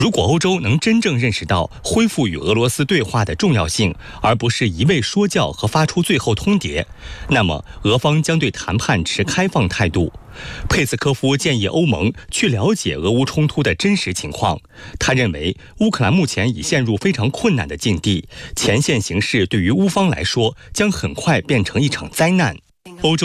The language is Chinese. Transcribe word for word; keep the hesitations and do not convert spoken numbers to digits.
如果欧洲能真正认识到恢复与俄罗斯对话的重要性，而不是一味说教和发出最后通牒，那么俄方将对谈判持开放态度。佩斯科夫建议欧盟去了解俄乌冲突的真实情况。他认为，乌克兰目前已陷入非常困难的境地，前线形势对于乌方来说将很快变成一场灾难。欧洲